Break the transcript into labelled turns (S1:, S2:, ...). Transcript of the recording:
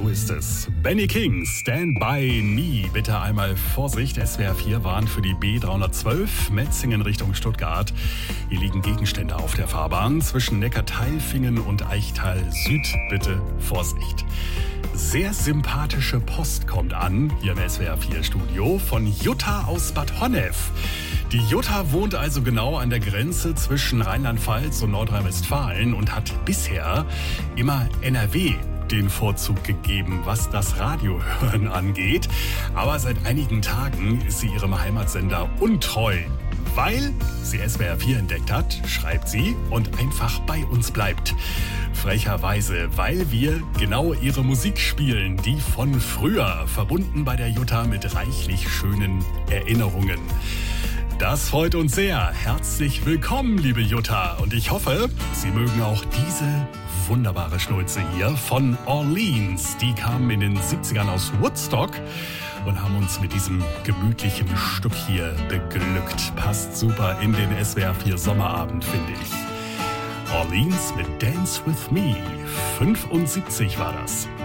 S1: So ist es. Benny King, Stand By Me. Bitte einmal Vorsicht, SWR 4 warnt für die B312 Metzingen Richtung Stuttgart. Hier liegen Gegenstände auf der Fahrbahn zwischen Neckarteilfingen und Eichtal Süd. Bitte Vorsicht. Sehr sympathische Post kommt an, hier im SWR 4 Studio, von Jutta aus Bad Honnef. Die Jutta wohnt also genau an der Grenze zwischen Rheinland-Pfalz und Nordrhein-Westfalen und hat bisher immer NRW den Vorzug gegeben, was das Radiohören angeht. Aber seit einigen Tagen ist sie ihrem Heimatsender untreu, weil sie SWR 4 entdeckt hat, schreibt sie, und einfach bei uns bleibt. Frecherweise, weil wir genau ihre Musik spielen, die von früher, verbunden bei der Jutta mit reichlich schönen Erinnerungen. Das freut uns sehr. Herzlich willkommen, liebe Jutta. Und ich hoffe, Sie mögen auch diese wunderbare Schnulze hier von Orleans. Die kamen in den 70ern aus Woodstock und haben uns mit diesem gemütlichen Stück hier beglückt. Passt super in den SWR 4 Sommerabend, finde ich. Orleans mit Dance With Me. 75 war das.